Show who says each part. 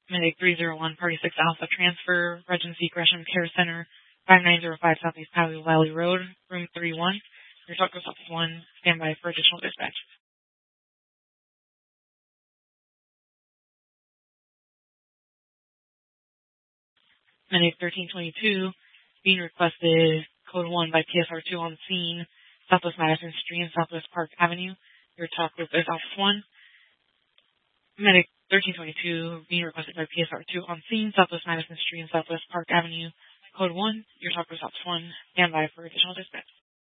Speaker 1: Medic 301, Party 6 Alpha Transfer, Regency Gresham Care Center, 5905 Southeast Poway Valley Road, Room 31. Your talk goes Office 1. Stand by for additional dispatch. Medic 1322, being requested Code 1 by PSR2 on scene, Southwest Madison Street and Southwest Park Avenue. Your talk group is Office 1. Medic 1322, being requested by PSR2 on scene, Southwest Madison Street and Southwest Park Avenue. Code 1, your talk group is Office 1. Stand by for additional dispatch.